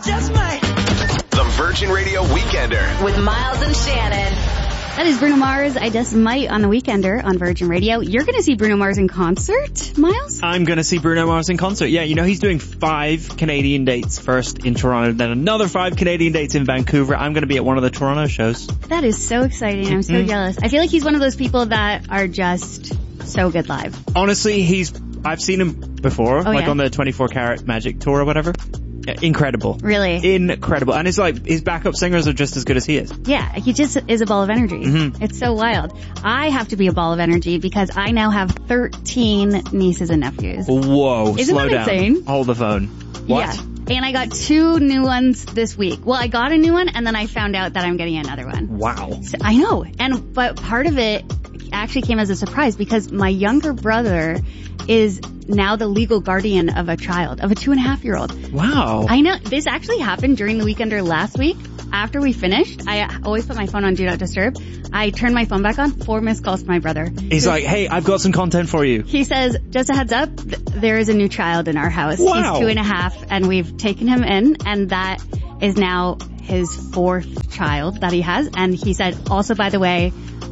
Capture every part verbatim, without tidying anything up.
just might. The Virgin Radio Weekender. With Miles and Shannon. That is Bruno Mars, I Just Might on the Weekender on Virgin Radio. You're going to see Bruno Mars in concert, Miles? I'm going to see Bruno Mars in concert. Yeah, you know, he's doing five Canadian dates. First in Toronto, then another five Canadian dates in Vancouver. I'm going to be at one of the Toronto shows. That is so exciting. I'm so mm-hmm. jealous. I feel like he's one of those people that are just so good live. Honestly, he's, I've seen him before, oh, like yeah? on the twenty-four Carat Magic Tour or whatever. Incredible. Really? Incredible. And it's like, his backup singers are just as good as he is. Yeah, he just is a ball of energy. Mm-hmm. It's so wild. I have to be a ball of energy because I now have thirteen nieces and nephews. Whoa, Isn't slow that down. insane? Hold the phone. What? Yeah. And I got two new ones this week. Well, I got a new one and then I found out that I'm getting another one. Wow. So, I know. And, but part of it actually came as a surprise because my younger brother is now the legal guardian of a child, of a two and a half year old. Wow. I know. This actually happened during the Weekender last week. After we finished, I always put my phone on Do Not Disturb. I turned my phone back on, four missed calls from my brother. He's like, hey, I've got some content for you. He says, just a heads up, th- there is a new child in our house. Wow. He's two and a half and we've taken him in and that is now his fourth child that he has. And he said, also, by the way,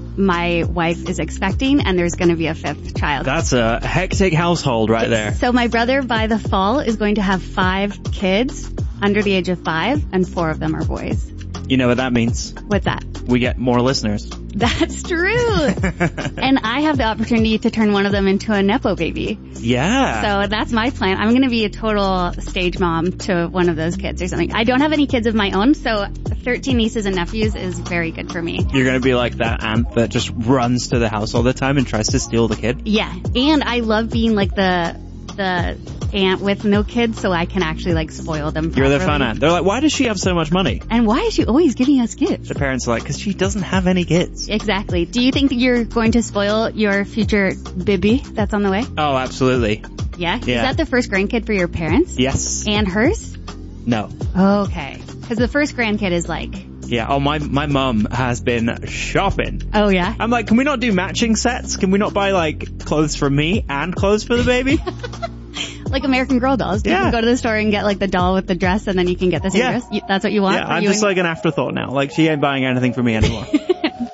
my wife is expecting and there's going to be a fifth child. That's a hectic household right there. So my brother by the fall is going to have five kids under the age of five and four of them are boys. You know what that means? What's that? We get more listeners. That's true. And I have the opportunity to turn one of them into a Nepo baby. Yeah. So that's my plan. I'm going to be a total stage mom to one of those kids or something. I don't have any kids of my own, so thirteen nieces and nephews is very good for me. You're going to be like that aunt that just runs to the house all the time and tries to steal the kid? Yeah. And I love being like the, the aunt with no kids so I can actually like spoil them properly. You're the fun aunt. They're like, why does she have so much money? And why is she always giving us gifts? The parents are like, because she doesn't have any kids. Exactly. Do you think that you're going to spoil your future baby that's on the way? Oh, absolutely. Yeah? Yeah. Is that the first grandkid for your parents? Yes. And hers? No. Okay. Because the first grandkid is like... Yeah. Oh, my, my mum has been shopping. Oh, yeah? I'm like, can we not do matching sets? Can we not buy like clothes for me and clothes for the baby? Like American Girl dolls. You yeah. can go to the store and get like the doll with the dress and then you can get the same yeah. dress. You, that's what you want? Yeah, I'm just like an afterthought now. Like she ain't buying anything for me anymore.